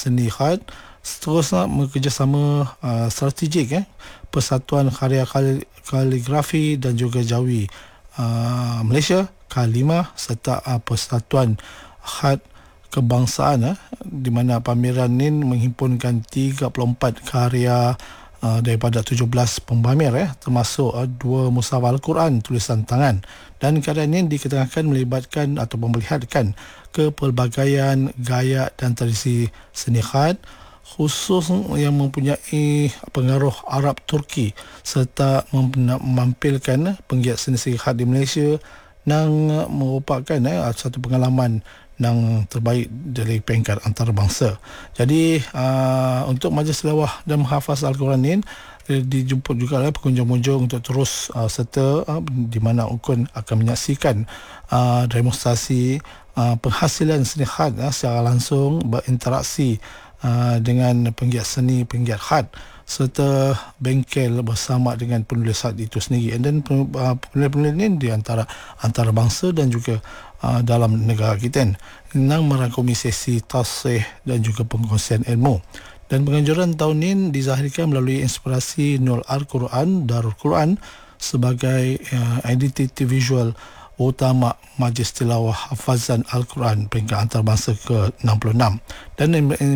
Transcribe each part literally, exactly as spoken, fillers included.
seni khat, seterusnya bekerjasama uh, strategik eh, Persatuan Karya Kal- Kaligrafi dan juga Jawi uh, Malaysia Kalimah serta uh, Persatuan Khat Kebangsaan eh, di mana pameran ini menghimpunkan tiga puluh empat karya uh, daripada tujuh belas pemamer eh, termasuk uh, dua mushaf Al-Quran tulisan tangan, dan karya ini diketengahkan melibatkan atau memperlihatkan kepelbagaian gaya dan tradisi seni khat khusus yang mempunyai pengaruh Arab Turki serta menampilkan penggiat seni khat di Malaysia yang merupakan eh, satu pengalaman yang terbaik dari peringkat antarabangsa. Jadi uh, untuk majlis tilawah dan menghafaz Al-Quran ini eh, dijemput juga oleh pengunjung-pengunjung untuk terus uh, serta uh, di mana ukun akan menyaksikan uh, demonstrasi uh, penghasilan seni khat uh, secara langsung, berinteraksi uh, dengan penggiat seni, penggiat khat serta bengkel bersama dengan penulis khat itu sendiri. Dan uh, penulis-penulis ini di antara antarabangsa dan juga uh, dalam negara kita yang merangkumi sesi tasih dan juga pengkongsian ilmu. Dan penganjuran tahun ini dizahirkan melalui inspirasi Nur Al-Quran Darul Quran sebagai uh, identiti visual utama Majlis Tilawah Hafazan Al-Quran peringkat antarabangsa ke enam puluh enam. Dan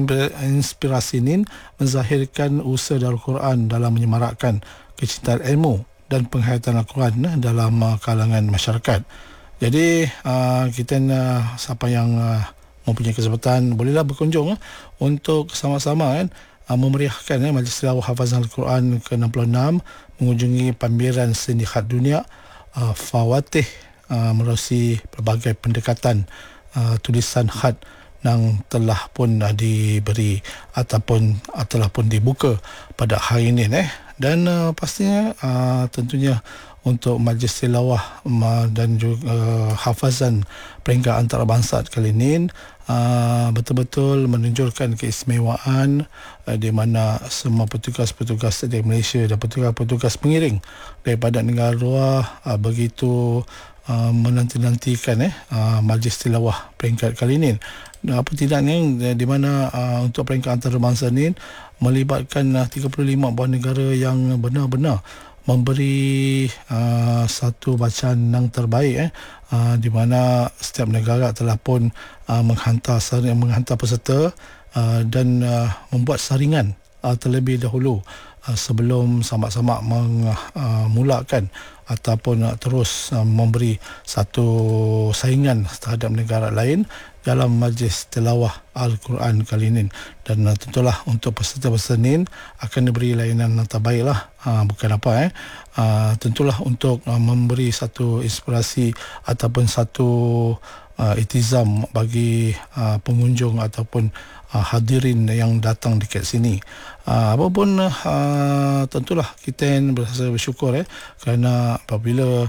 inspirasi ini menzahirkan usaha Darul Quran dalam menyemarakkan kecintaan ilmu dan penghayatan Al-Quran dalam kalangan masyarakat. Jadi uh, kita uh, siapa yang uh, mempunyai kesempatan bolehlah berkunjung uh, untuk sama-sama kan uh, memeriahkan uh, Majlis Tilawah Hafazan Al-Quran ke enam puluh enam, mengunjungi pameran seni khat dunia uh, Fawatih uh, melalui pelbagai pendekatan uh, tulisan khat yang telah pun uh, diberi ataupun uh, telah pun dibuka pada hari ini eh. Dan uh, pastinya uh, tentunya untuk majlis tilawah dan juga uh, hafazan peringkat antarabangsa kali ini uh, betul-betul menunjukkan keistimewaan uh, di mana semua petugas-petugas dari Malaysia dan petugas-petugas pengiring daripada negara luar uh, begitu uh, menanti-nantikan eh, uh, majlis tilawah peringkat kali ini. Dan apa tidaknya di mana uh, untuk peringkat antarabangsa ini melibatkan uh, tiga puluh lima buah negara yang benar-benar memberi uh, satu bacaan yang terbaik eh uh, di mana setiap negara telah pun uh, menghantar menghantar peserta uh, dan uh, membuat saringan uh, terlebih dahulu uh, sebelum sama-sama memulakan uh, ataupun uh, terus uh, memberi satu saingan terhadap negara lain dalam majlis tilawah Al-Quran kali ini. Dan uh, tentulah untuk peserta-peserta ini akan diberi layanan yang terbaik lah. Uh, bukan apa eh. Uh, tentulah untuk uh, memberi satu inspirasi ataupun satu uh, itizam bagi uh, pengunjung ataupun uh, hadirin yang datang di kat sini. Uh, apapun uh, tentulah kita berasa bersyukur eh kerana apabila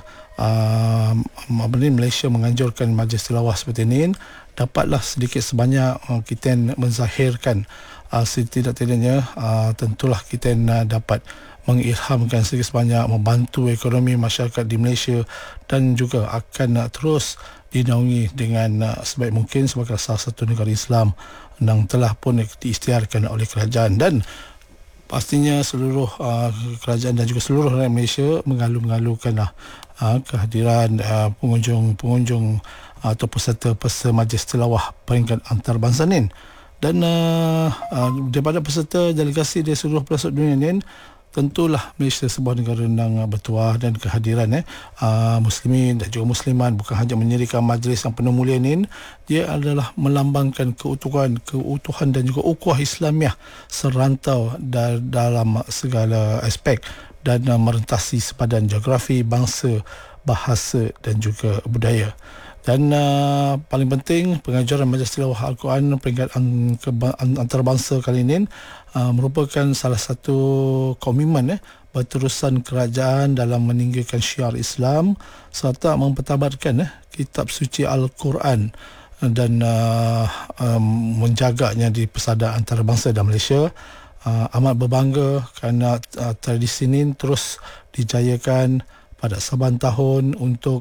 uh, Malaysia menganjurkan majlis tilawah seperti ini, dapatlah sedikit sebanyak uh, kita menzahirkan uh, setidak-tidaknya uh, tentulah kita uh, dapat mengilhamkan sedikit sebanyak, membantu ekonomi masyarakat di Malaysia dan juga akan uh, terus dinaungi dengan uh, sebaik mungkin sebagai salah satu negara Islam yang telah pun diisytiharkan oleh kerajaan. Dan pastinya seluruh uh, kerajaan dan juga seluruh rakyat Malaysia mengalu-mengalukan uh, kehadiran uh, pengunjung-pengunjung atau peserta-peserta majlis tilawah peringkat antarabangsa ini. Dan uh, uh, daripada peserta delegasi dari seluruh pelosok dunia ini, tentulah Malaysia sebuah negara yang bertuah dan kehadiran eh, uh, muslimin dan juga muslimat bukan hanya menyerikan majlis yang penuh mulia ini, dia adalah melambangkan keutuhan keutuhan dan juga ukhuwah Islamiah serantau da- dalam segala aspek dan uh, merentasi sepadan geografi, bangsa, bahasa dan juga budaya. Dan uh, paling penting, pengajaran Majlis Tilawah Al-Quran peringkat an- ke- an- antarabangsa kali ini uh, merupakan salah satu komitmen eh, berterusan kerajaan dalam meninggikan syiar Islam serta mempertabatkan eh, kitab suci Al-Quran dan uh, um, menjaganya di persada antarabangsa dan Malaysia. Uh, amat berbangga kerana uh, tradisi ini terus dijayakan pada saban tahun untuk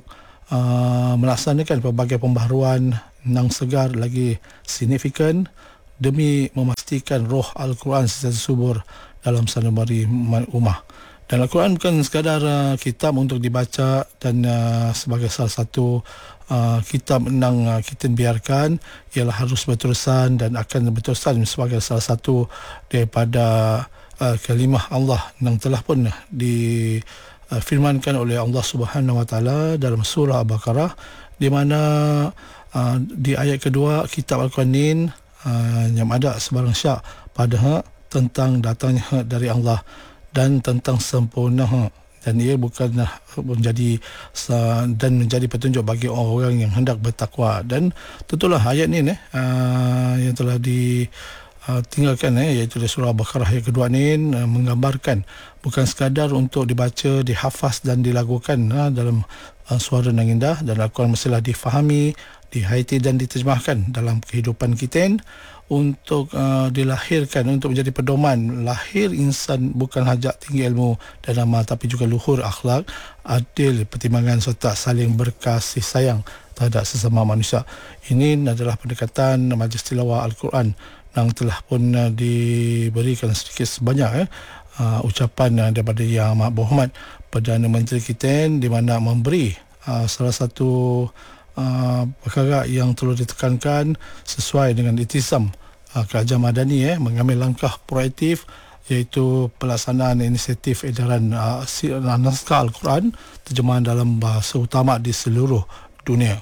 Uh, melaksanakan pelbagai pembaharuan yang segar lagi signifikan demi memastikan memastikan roh Al-Quran secara subur dalam sanubari ummah. Dan Al-Quran bukan sekadar uh, kitab untuk dibaca dan uh, sebagai salah satu uh, kitab yang uh, kita biarkan, ialah harus berterusan dan akan berterusan sebagai salah satu daripada uh, kalimah Allah yang telah pun difirmankan uh, oleh Allah Subhanahu Wa Taala dalam surah Al-Baqarah, di mana uh, di ayat kedua kitab Al-Quran ini uh, yang ada sebarang syak pada tentang datangnya dari Allah dan tentang sempurna, dan ia bukanlah menjadi dan menjadi petunjuk bagi orang-orang yang hendak bertakwa. Dan tentulah ayat ini eh, yang telah ditinggalkan eh, iaitu di surah Al-Baqarah ayat kedua ni eh, menggambarkan bukan sekadar untuk dibaca, dihafaz dan dilagukan eh, dalam eh, suara yang indah, dan Al-Quran mestilah difahami, dihayati dan diterjemahkan dalam kehidupan kita untuk uh, dilahirkan untuk menjadi pedoman lahir insan, bukan hajat tinggi ilmu dan amal, tapi juga luhur akhlak, adil, pertimbangan serta saling berkasih sayang terhadap sesama manusia. Ini adalah pendekatan Majlis Tilawah Al-Quran yang telah pun uh, diberikan sedikit sebanyak eh, uh, ucapan uh, daripada Yang Amat Berhormat Perdana Menteri kita, di mana memberi uh, salah satu Uh, perkara yang perlu ditekankan sesuai dengan itisam uh, Kerajaan Madani eh, mengambil langkah proaktif, iaitu pelaksanaan inisiatif edaran uh, naskah Al-Quran terjemahan dalam bahasa utama di seluruh dunia,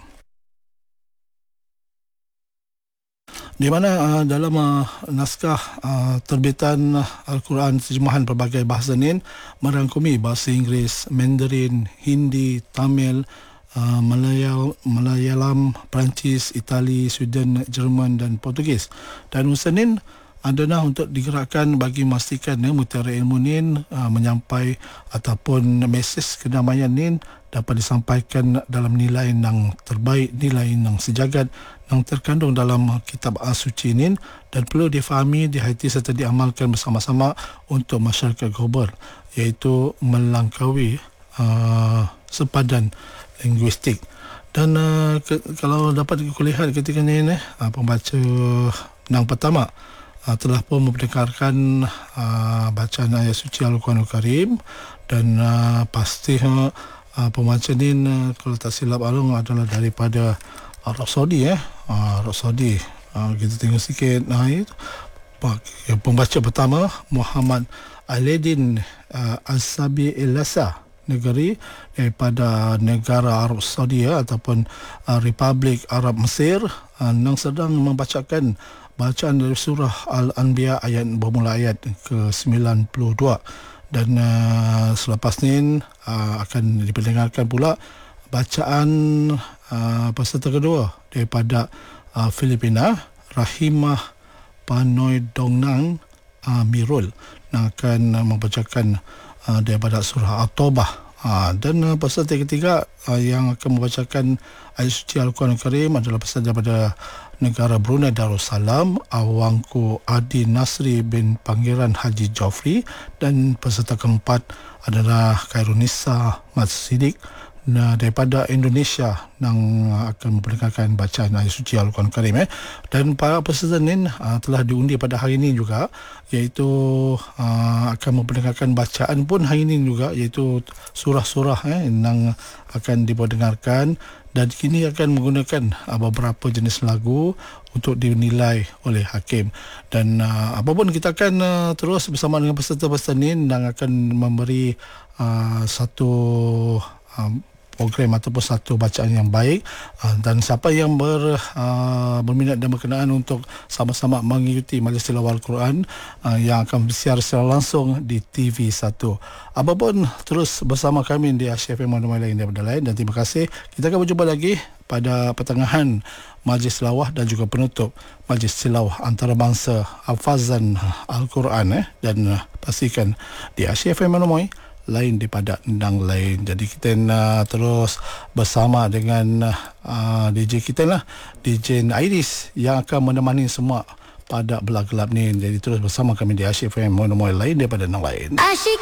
di mana uh, dalam uh, naskah uh, terbitan Al-Quran terjemahan pelbagai bahasa ini merangkumi bahasa Inggeris, Mandarin, Hindi, Tamil, Uh, Malayalam, Malayalam, Perancis, Itali, Sweden, Jerman dan Portugis. Dan usaha ini adalah untuk digerakkan bagi memastikan ya, mutiara ilmu ini uh, menyampai ataupun mesej kedamaian ini dapat disampaikan dalam nilai yang terbaik, nilai yang sejagat yang terkandung dalam kitab Al-Suci ini, dan perlu difahami, dihayati serta diamalkan bersama-sama untuk masyarakat global, iaitu melangkaui uh, sepadan linguistik. Dan uh, ke, kalau dapat kulihat ketika ini uh, pembaca yang pertama uh, telah pun mendengarkan uh, bacaan ayat suci Al-Quranul Karim, dan uh, pasti uh, pembaca ini uh, kalau tak silap alung adalah daripada Arab Saudi eh uh, Arab Saudi. Uh, kita tengok sikit nah itu pembaca pertama Muhammad Aladdin uh, Al-Sabi Al-Lasa, negeri daripada negara Arab Saudi ya, ataupun uh, Republik Arab Mesir, uh, yang sedang membacakan bacaan dari surah Al-Anbiya ayat bermula ayat ke sembilan puluh dua. Dan uh, selepas ini uh, akan diperdengarkan pula bacaan uh, peserta kedua daripada uh, Filipina, Rahimah Panoy Dongnang Amirul, yang akan uh, membacakan Uh, daripada surah At-Taubah. Uh, dan uh, peserta ketiga uh, yang akan membacakan ayat suci Al-Quran Al-Karim adalah peserta daripada negara Brunei Darussalam, Awangku Adi Nasri bin Pangeran Haji Jofri, dan peserta keempat adalah Khairunisa Mat Siddiq nah, daripada Indonesia yang akan memperdengarkan bacaan ayat suci Al-Quran Karim eh. Dan para peserta ini uh, telah diundi pada hari ini juga, iaitu uh, akan memperdengarkan bacaan pun hari ini juga, iaitu surah-surah eh, yang akan diperdengarkan, dan kini akan menggunakan uh, beberapa jenis lagu untuk dinilai oleh hakim. Dan uh, apapun kita akan uh, terus bersama dengan peserta-peserta ini yang akan memberi uh, satu uh, program ataupun satu bacaan yang baik, dan siapa yang ber, uh, berminat dan berkenaan untuk sama-sama mengikuti Majlis Tilawah Al-Quran uh, yang akan bersiar secara langsung di T V satu. Apapun terus bersama kami di Asia F M Monomai lain daripada lain, dan terima kasih. Kita akan berjumpa lagi pada pertengahan Majlis Tilawah dan juga penutup Majlis Tilawah antarabangsa hafazan Al-Quran eh, dan uh, pastikan di Asia F M Monomai lain daripada endang lain. Jadi kita uh, terus bersama dengan uh, D J kita lah, D J Iris, yang akan menemani semua pada belah gelap ni. Jadi terus bersama kami di Asyik F M Monomoi lain daripada endang lain. Asyik